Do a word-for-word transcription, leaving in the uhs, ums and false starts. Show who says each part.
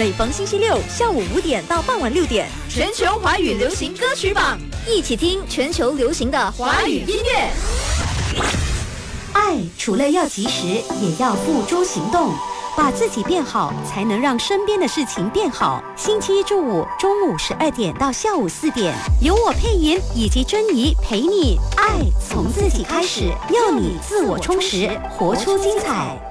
Speaker 1: 每逢星期六下午五点到傍晚六点，全球华语流行歌曲榜，一起听全球流行的华语音乐。
Speaker 2: 爱除了要及时，也要付诸行动。把自己变好，才能让身边的事情变好。星期一至五中午十二点到下午四点，由我配音以及珍妮陪你，爱从自己开始，要你自我充实，活出精彩。